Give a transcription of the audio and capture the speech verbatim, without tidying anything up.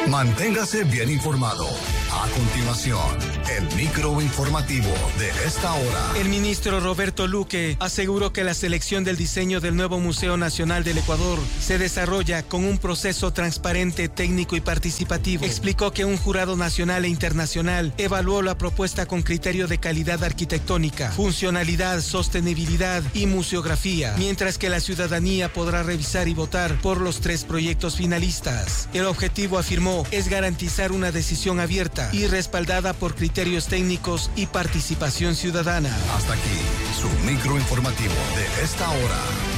Manténgase bien informado. A continuación, el microinformativo de esta hora. El ministro Roberto Luque aseguró que la selección del diseño del nuevo Museo Nacional del Ecuador se desarrolla con un proceso transparente, técnico y participativo. Explicó que un jurado nacional e internacional evaluó la propuesta con criterio de calidad arquitectónica, funcionalidad, sostenibilidad y museografía, mientras que la ciudadanía podrá revisar y votar por los tres proyectos finalistas. El objetivo, afirmó, es garantizar una decisión abierta y respaldada por criterios técnicos y participación ciudadana. Hasta aquí, su microinformativo de esta hora.